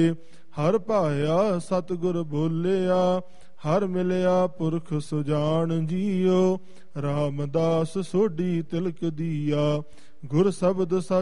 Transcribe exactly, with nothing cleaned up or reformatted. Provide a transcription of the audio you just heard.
ਹਰ ਭਾਇਆ ਸਤਿਗੁਰ ਬੋਲਿਆ, ਹਰ ਮਿਲਿਆ ਪੁਰਖ ਸੁਜਾਨ ਜੀਓ। ਰਾਮਦਾਸ ਸੋਢੀ ਤਿਲਕ ਦੀਆ, ਗੁਰ ਸ਼ਬਦ ਸਚ